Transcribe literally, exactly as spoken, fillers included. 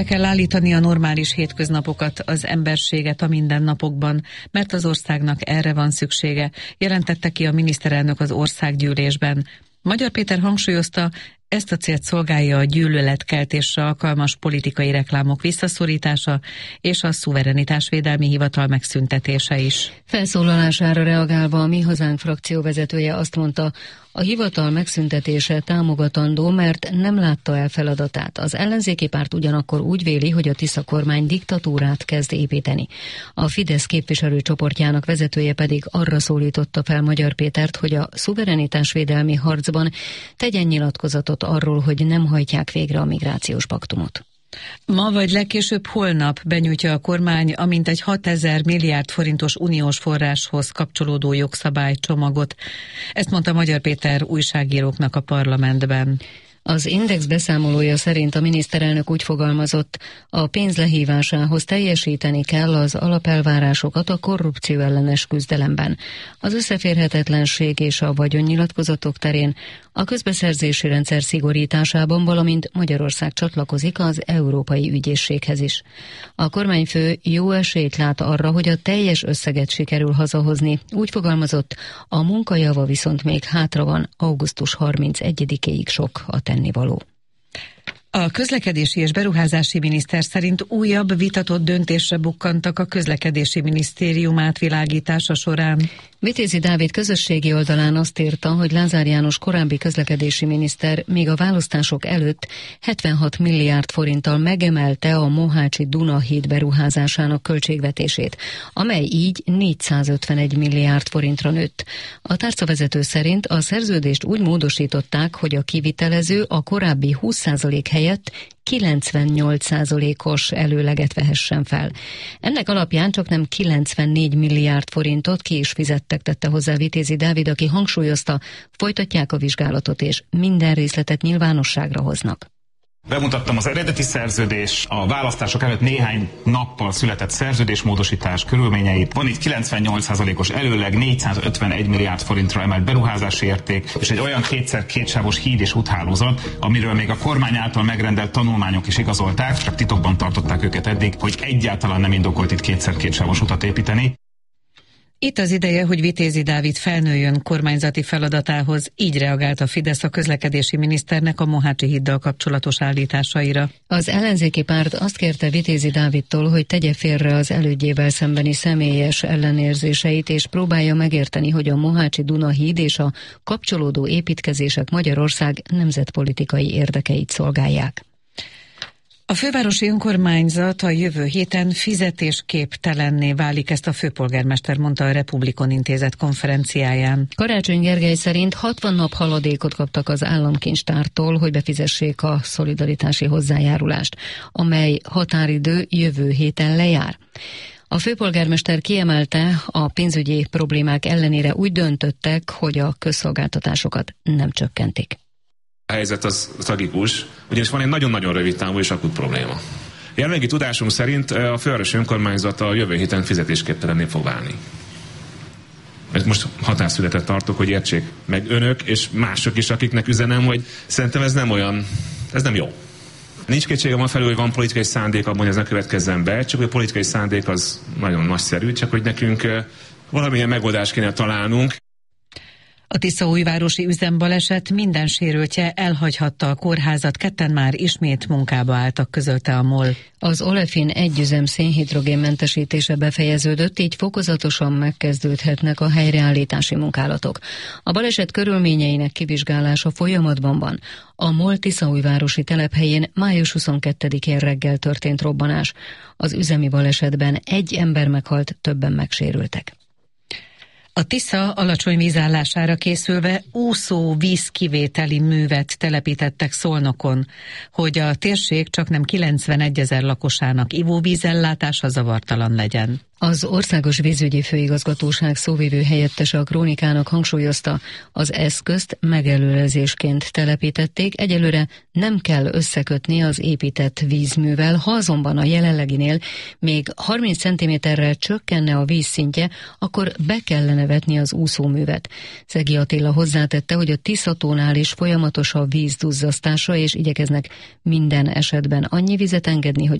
Be kell állítani a normális hétköznapokat, az emberséget a mindennapokban, mert az országnak erre van szüksége, jelentette ki a miniszterelnök az országgyűlésben. Magyar Péter hangsúlyozta, ezt a célt szolgálja a gyűlöletkeltésre alkalmas politikai reklámok visszaszorítása és a szuverenitásvédelmi hivatal megszüntetése is. Felszólalására reagálva a Mi Hazánk frakció vezetője azt mondta, a hivatal megszüntetése támogatandó, mert nem látta el feladatát. Az ellenzéki párt ugyanakkor úgy véli, hogy a Tisza kormány diktatúrát kezd építeni. A Fidesz képviselőcsoportjának vezetője pedig arra szólította fel Magyar Pétert, hogy a szuverenitásvédelmi harcban tegyen nyilatkozatot arról, hogy nem hajtják végre a migrációs paktumot. Ma vagy legkésőbb holnap benyújtja a kormány a mintegy hatezer milliárd forintos uniós forráshoz kapcsolódó jogszabálycsomagot. Ezt mondta Magyar Péter újságíróknak a parlamentben. Az Index beszámolója szerint a miniszterelnök úgy fogalmazott, a pénz lehívásához teljesíteni kell az alapelvárásokat a korrupció ellenes küzdelemben, az összeférhetetlenség és a vagyonnyilatkozatok terén, a közbeszerzési rendszer szigorításában, valamint Magyarország csatlakozik az Európai Ügyészséghez is. A kormányfő jó esélyt lát arra, hogy a teljes összeget sikerül hazahozni. Úgy fogalmazott, a munkajava viszont még hátra van, augusztus harmincegyedikéig sok a tennivaló. A közlekedési és beruházási miniszter szerint újabb vitatott döntésre bukkantak a közlekedési minisztérium átvilágítása során. Vitézi Dávid közösségi oldalán azt írta, hogy Lázár János korábbi közlekedési miniszter még a választások előtt hetvenhat milliárd forinttal megemelte a Mohácsi Duna híd beruházásának költségvetését, amely így négyszázötvenegy milliárd forintra nőtt. A tárcavezető szerint a szerződést úgy módosították, hogy a kivitelező a korábbi húsz százalék helyett kilencvennyolc százalékos előleget vehessen fel. Ennek alapján csak nem kilencvennégy milliárd forintot ki is fizettek, tette hozzá Vitézi Dávid, aki hangsúlyozta, folytatják a vizsgálatot és minden részletet nyilvánosságra hoznak. Bemutattam az eredeti szerződés, a választások előtt néhány nappal született szerződésmódosítás körülményeit. Van itt kilencvennyolc százalékos előleg, négyszázötvenegy milliárd forintra emelt beruházási érték, és egy olyan kétszer kétsávos híd és úthálózat, amiről még a kormány által megrendelt tanulmányok is igazolták, csak titokban tartották őket eddig, hogy egyáltalán nem indokolt itt kétszer kétsávos utat építeni. Itt az ideje, hogy Vitézi Dávid felnőjön kormányzati feladatához, így reagált a Fidesz a közlekedési miniszternek a Mohácsi híddal kapcsolatos állításaira. Az ellenzéki párt azt kérte Vitézi Dávidtól, hogy tegye félre az elődjével szembeni személyes ellenérzéseit, és próbálja megérteni, hogy a Mohácsi Duna híd és a kapcsolódó építkezések Magyarország nemzetpolitikai érdekeit szolgálják. A fővárosi önkormányzat a jövő héten fizetésképtelenné válik, ezt a főpolgármester mondta a Republikon Intézet konferenciáján. Karácsony Gergely szerint hatvan nap haladékot kaptak az államkincstártól, hogy befizessék a szolidaritási hozzájárulást, amely határidő jövő héten lejár. A főpolgármester kiemelte, a pénzügyi problémák ellenére úgy döntöttek, hogy a közszolgáltatásokat nem csökkentik. A helyzet az tragikus, ugyanis van egy nagyon-nagyon rövid távú és akut probléma. Jelenlegi tudásunk szerint a fővárosi önkormányzat a jövő héten fizetésképtelenné fog válni. Ezt most határszületet tartok, hogy értsék meg önök és mások is, akiknek üzenem, hogy szerintem ez nem olyan, ez nem jó. Nincs kétségem afelől, hogy van politikai szándék abban, hogy ez ne következzen be, csak hogy a politikai szándék az nagyon nagyszerű, csak hogy nekünk valamilyen megoldást kéne találnunk. A Tiszaújvárosi üzembaleset minden sérültje elhagyhatta a kórházat, ketten már ismét munkába álltak, közölte a MOL. Az Olefin együzem szénhidrogén mentesítése befejeződött, így fokozatosan megkezdődhetnek a helyreállítási munkálatok. A baleset körülményeinek kivizsgálása folyamatban van. A MOL Tiszaújvárosi telephelyén május huszonkettedikén reggel történt robbanás. Az üzemi balesetben egy ember meghalt, többen megsérültek. A Tisza alacsony vízállására készülve úszó vízkivételi művet telepítettek Szolnokon, hogy a térség csaknem kilencvenegy ezer lakosának ivóvízellátása zavartalan legyen. Az Országos Vízügyi Főigazgatóság szóvivő helyettese a Krónikának hangsúlyozta, az eszközt megelőzésként telepítették, egyelőre nem kell összekötni az épített vízművel, ha azonban a jelenleginél még harminc centiméterrel csökkenne a vízszintje, akkor be kellene vetni az úszóművet. Szegi Attila hozzátette, hogy a Tiszatónál is folyamatos a vízduzzasztása, és igyekeznek minden esetben annyi vizet engedni, hogy